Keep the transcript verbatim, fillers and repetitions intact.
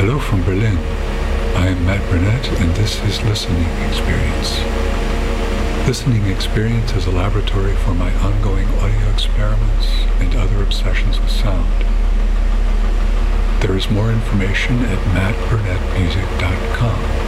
Hello from Berlin. I am Matt Burnett, and this is Listening Experience. Listening Experience is a laboratory for my ongoing audio experiments and other obsessions with sound. There is more information at matt burnett music dot com.